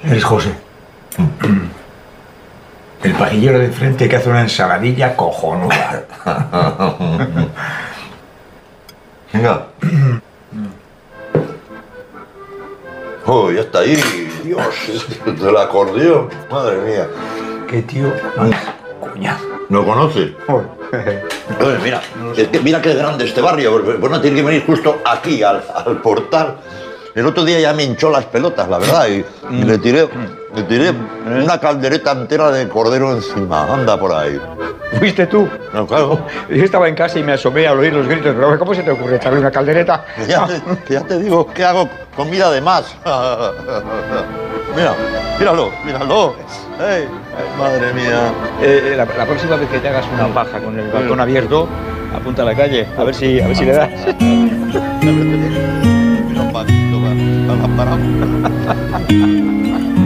Eres José. El pajillero de enfrente que hace una ensaladilla cojonuda. Venga. Oh, ya está ahí. Dios, del acordeón. Madre mía. ¿Qué tío? Coñazo. ¿No conoces? Oye, mira, es que mira qué grande este barrio. Bueno, tiene que venir justo aquí, al portal. El otro día ya me hinchó las pelotas, la verdad, y le tiré una caldereta entera de cordero encima. Anda por ahí. ¿Fuiste tú? No, claro. Yo estaba en casa y me asomé al oír los gritos. Pero ¿cómo se te ocurre echarle una caldereta? Que ya te digo que hago comida de más. Mira, míralo. Ay, madre mía. La próxima vez que te hagas una paja con el balcón abierto, apunta a la calle, a ver si le das. Mira un paquito, va,